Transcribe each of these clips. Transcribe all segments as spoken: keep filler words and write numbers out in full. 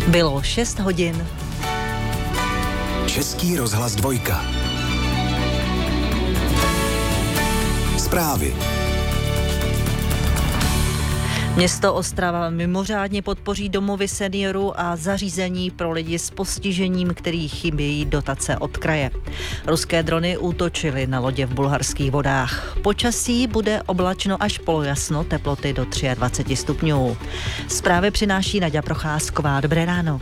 Bylo šest hodin. Český rozhlas dvojka. Zprávy. Město Ostrava mimořádně podpoří domovy seniorů a zařízení pro lidi s postižením, kterých chybějí dotace od kraje. Ruské drony útočily na lodě v bulharských vodách. Počasí bude oblačno až polojasno, teploty do dvacet tři stupňů. Zprávy přináší Naďa Procházková. Dobré ráno.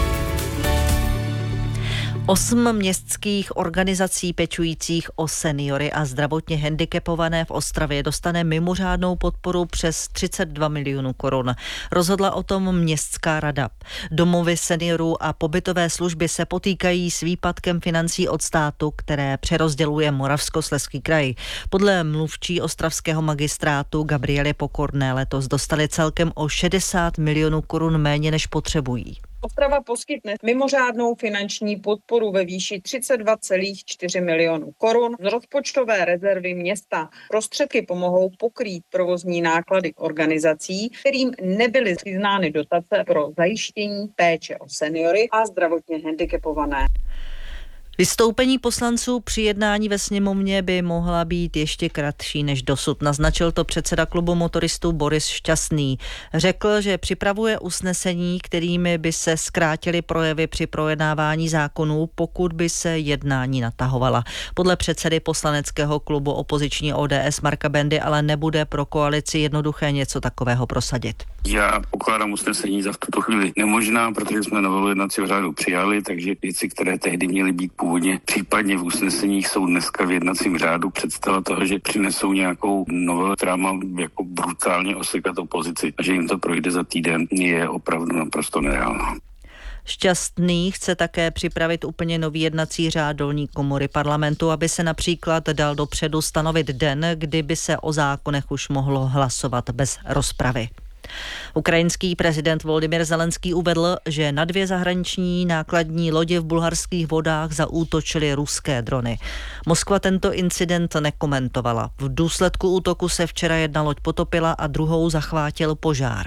Osm městských organizací pečujících o seniory a zdravotně handicapované v Ostravě dostane mimořádnou podporu přes třicet dva milionů korun. Rozhodla o tom městská rada. Domovy seniorů a pobytové služby se potýkají s výpadkem financí od státu, které přerozděluje Moravskoslezský kraj. Podle mluvčí ostravského magistrátu Gabriely Pokorné letos dostali celkem o šedesát milionů korun méně, než potřebují. Ostrava poskytne mimořádnou finanční podporu ve výši třicet dva celá čtyři milionů korun z rozpočtové rezervy města. Prostředky pomohou pokrýt provozní náklady organizací, kterým nebyly přiznány dotace pro zajištění péče o seniory a zdravotně handicapované. Vystoupení poslanců při jednání ve sněmovně by mohla být ještě kratší než dosud. Naznačil to předseda klubu motoristů Boris Šťastný. Řekl, že připravuje usnesení, kterými by se zkrátily projevy při projednávání zákonů, pokud by se jednání natahovala. Podle předsedy poslaneckého klubu opoziční O D S Marka Bendy ale nebude pro koalici jednoduché něco takového prosadit. Já pokládám usnesení za v tuto chvíli nemožná, protože jsme novelu jednacího řádu přijali, takže věci, které tehdy měly být původně případně v usneseních, jsou dneska v jednacím řádu. Představa toho, že přinesou nějakou novelu, která má jako brutálně osekat opozici a že jim to projde za týden, je opravdu naprosto nereálná. Šťastný chce také připravit úplně nový jednací řád dolní komory parlamentu, aby se například dal dopředu stanovit den, kdy by se o zákonech už mohlo hlasovat bez rozpravy. Ukrajinský prezident Volodymyr Zelenský uvedl, že na dvě zahraniční nákladní lodě v bulharských vodách zaútočily ruské drony. Moskva tento incident nekomentovala. V důsledku útoku se včera jedna loď potopila a druhou zachvátil požár.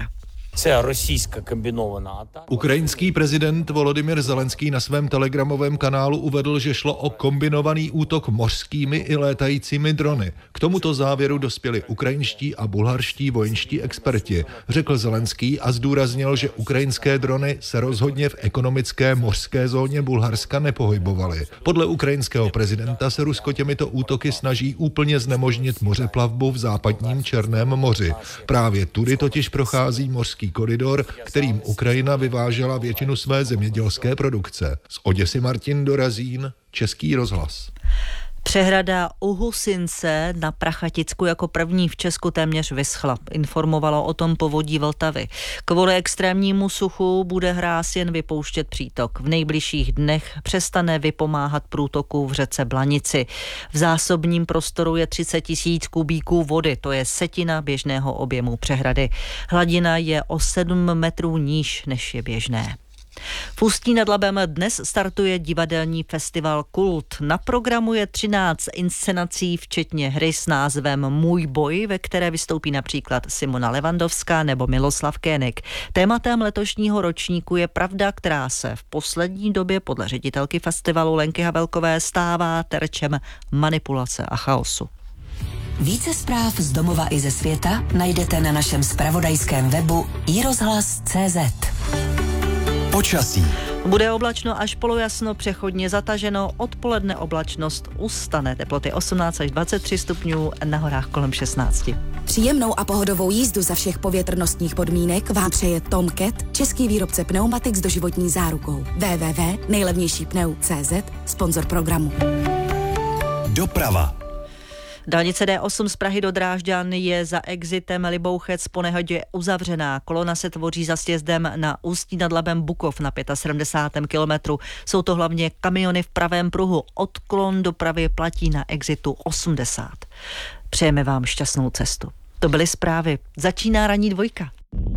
Ukrajinský prezident Volodymyr Zelenský na svém telegramovém kanálu uvedl, že šlo o kombinovaný útok mořskými i létajícími drony. K tomuto závěru dospěli ukrajinští a bulharští vojenští experti, řekl Zelenský a zdůraznil, že ukrajinské drony se rozhodně v ekonomické mořské zóně Bulharska nepohybovaly. Podle ukrajinského prezidenta se Rusko těmito útoky snaží úplně znemožnit mořeplavbu v západním Černém moři. Právě tudy totiž prochází mořský koridor, kterým Ukrajina vyvážela většinu své zemědělské produkce. Z Oděsy Martin Dorazín, Český rozhlas. Přehrada u Husince na Prachaticku jako první v Česku téměř vyschla. Informovalo o tom Povodí Vltavy. Kvůli extrémnímu suchu bude hráz jen vypouštět přítok. V nejbližších dnech přestane vypomáhat průtoku v řece Blanici. V zásobním prostoru je třicet tisíc kubíků vody, to je setina běžného objemu přehrady. Hladina je o sedm metrů níž, než je běžné. V Ústí nad Labem dnes startuje divadelní festival Kult. Na programu je třináct inscenací, včetně hry s názvem Můj boj, ve které vystoupí například Simona Levandovská nebo Miloslav Kénik. Tématem letošního ročníku je pravda, která se v poslední době podle ředitelky festivalu Lenky Havelkové stává terčem manipulace a chaosu. Více zpráv z domova i ze světa najdete na našem zpravodajském webu i rozhlas tečka cé zet. Počasí. Bude oblačno až polojasno, přechodně zataženo, odpoledne oblačnost ustane, teploty osmnáct až dvacet tři stupňů, na horách kolem šestnáct. Příjemnou a pohodovou jízdu za všech povětrnostních podmínek vám přeje Tom Cat, český výrobce pneumatik s doživotní zárukou. w w w tečka nejlevnější pneu tečka cé zet, sponzor programu. Doprava. Dálnice D osm z Prahy do Drážďan je za exitem Libouchec po nehodě uzavřená. Kolona se tvoří za sjezdem na Ústí nad Labem Bukov na sedmdesátém pátém kilometru. Jsou to hlavně kamiony v pravém pruhu. Odklon dopravy platí na exitu osmdesát. Přejeme vám šťastnou cestu. To byly zprávy. Začíná ranní dvojka.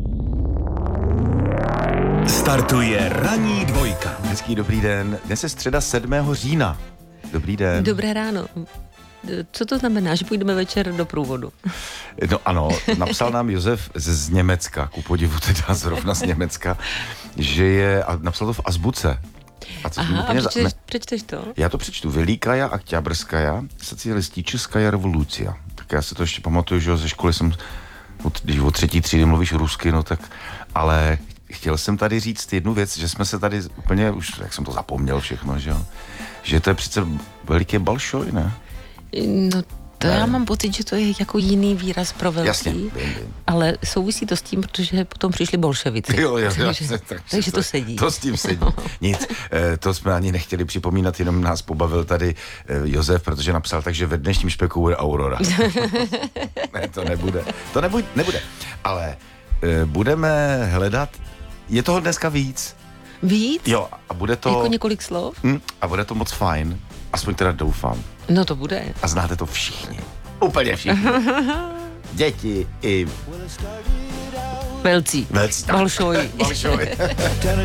Startuje ranní dvojka. Hezký dobrý den. Dnes je středa sedmého října. Dobrý den. Dobré ráno. co to znamená, že půjdeme večer do průvodu? No ano, napsal nám Josef z, z Německa, ku podivu teda zrovna z Německa, že je, a napsal to v azbuce. A Aha, a přečteš, za... přečteš to? Já to přečtu. Velikaja Oktябrskaja socialističskaja revolucia. Tak já si to ještě pamatuju, že ze školy jsem, když o třetí třídy mluvíš rusky, no tak, ale chtěl jsem tady říct jednu věc, že jsme se tady úplně, už jak jsem to zapomněl všechno, že jo, že to je přece veliký balšoj, ne? No to ne. Já mám pocit, že to je jako jiný výraz pro velký. Jasně, vím, vím. Ale souvisí to s tím, protože potom přišli bolševici. Jo, jo, takže, jasně, takže, takže to, to sedí. To s tím sedí. Nic, to jsme ani nechtěli připomínat, jenom nás pobavil tady Josef, protože napsal tak, že ve dnešním špeku bude Aurora. Ne, to nebude. To nebude, nebude. Ale budeme hledat, je toho dneska víc. Víc? Jo, a bude to... Jako několik slov? Hm, a bude to moc fajn. Aspoň teda doufám. No to bude. A znáte to všichni. Úplně všichni. Děti i... Velcí. Velcí. Balšoji. Balšoji.